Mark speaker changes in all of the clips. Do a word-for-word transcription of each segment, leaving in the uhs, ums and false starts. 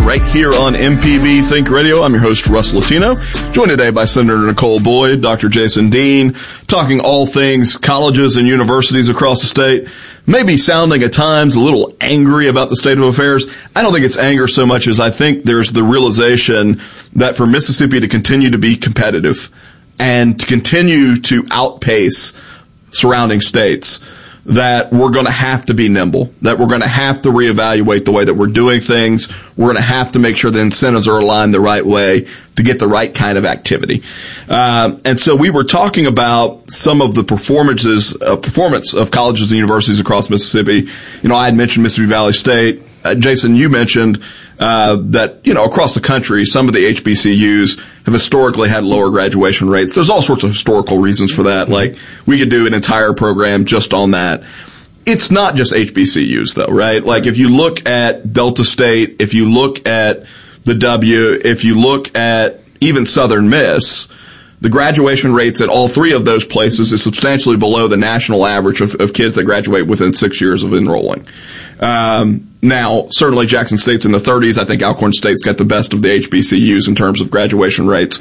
Speaker 1: right here on M P B Think Radio. I'm your host, Russ Latino, joined today by Senator Nicole Boyd, Doctor Jason Dean, talking all things colleges and universities across the state. Maybe sounding at times a little angry about the state of affairs. I don't think it's anger so much as I think there's the realization that for Mississippi to continue to be competitive and to continue to outpace surrounding states, that we're going to have to be nimble, that we're going to have to reevaluate the way that we're doing things. We're going to have to make sure the incentives are aligned the right way to get the right kind of activity. Uh, and so we were talking about some of the performances, uh, performance of colleges and universities across Mississippi. You know, I had mentioned Mississippi Valley State. Uh, Jason, you mentioned uh, that, you know, across the country, some of the H B C Us have historically had lower graduation rates. There's all sorts of historical reasons for that. Like, we could do an entire program just on that. It's not just H B C Us, though, right? Like, if you look at Delta State, if you look at the W, if you look at even Southern Miss, the graduation rates at all three of those places is substantially below the national average of, of kids that graduate within six years of enrolling. Um, now, certainly Jackson State's in the thirties. I think Alcorn State's got the best of the H B C Us in terms of graduation rates.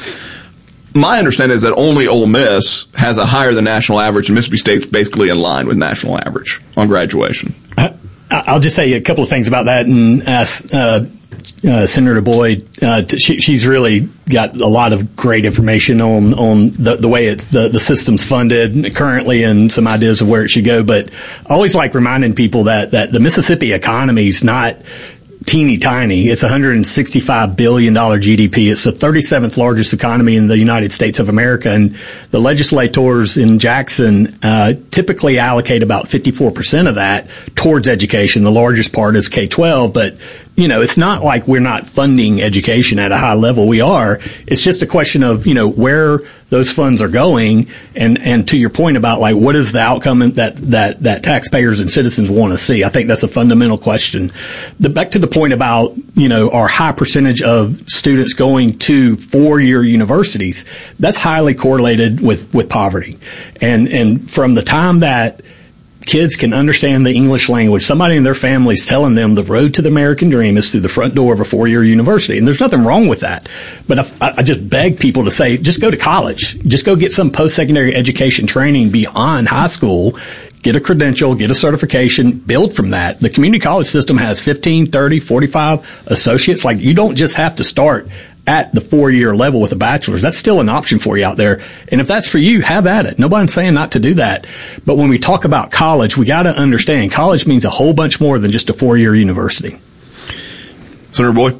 Speaker 1: My understanding is that only Ole Miss has a higher than national average, and Mississippi State's basically in line with national average on graduation.
Speaker 2: I'll just say a couple of things about that and ask uh, uh, Senator Boyd. Uh, t- she, she's really got a lot of great information on on the, the way it, the the system's funded currently and some ideas of where it should go. But I always like reminding people that that the Mississippi economy is not teeny tiny. It's a one hundred sixty-five billion dollars G D P. It's the thirty-seventh largest economy in the United States of America. And the legislators in Jackson uh, typically allocate about fifty-four percent of that towards education. The largest part is K twelve, but you know, it's not like we're not funding education at a high level. We are. It's just a question of, you know, where those funds are going. And, and to your point about, like, what is the outcome that, that, that taxpayers and citizens want to see? I think that's a fundamental question. The, back to the point about, you know, our high percentage of students going to four-year universities, that's highly correlated with, with poverty. And, and from the time that kids can understand the English language, somebody in their family is telling them the road to the American dream is through the front door of a four-year university. And there's nothing wrong with that. But I, I just beg people to say, just go to college. Just go get some post-secondary education training beyond high school. Get a credential, get a certification, build from that. The community college system has fifteen, thirty, forty-five associates. Like, you don't just have to start at the four-year level with a bachelor's. That's still an option for you out there. And if that's for you, have at it. Nobody's saying not to do that. But when we talk about college, we got to understand college means a whole bunch more than just a four-year university.
Speaker 1: Senator Boyd?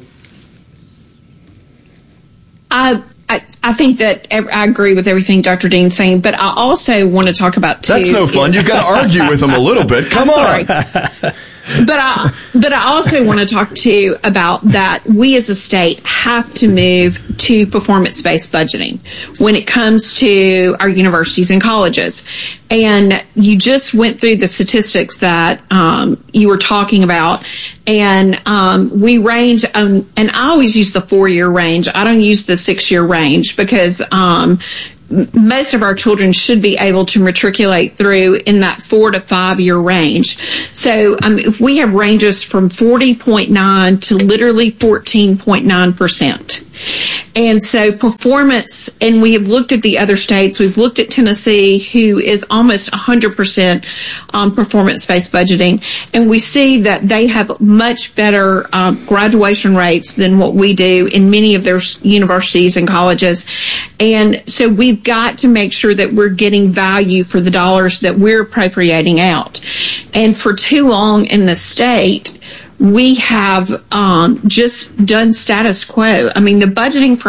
Speaker 3: I, I I think that I agree with everything Doctor Dean's saying, but I also want to talk about, too.
Speaker 1: That's no fun. You've got to argue with them a little bit. Come on.
Speaker 3: But I, but I also want to talk to you about that we as a state have to move to performance-based budgeting when it comes to our universities and colleges. And you just went through the statistics that um, you were talking about, and um, we range on, and I always use the four-year range. I don't use the six-year range because um most of our children should be able to matriculate through in that four to five year range. So um, if we have ranges from forty point nine to literally fourteen point nine percent. And so performance, and we have looked at the other states. We've looked at Tennessee, who is almost one hundred percent um, performance-based budgeting, and we see that they have much better um, graduation rates than what we do in many of their universities and colleges. And so we've got to make sure that we're getting value for the dollars that we're appropriating out. And for too long in the state, we have um, just done status quo. I mean, the budgeting for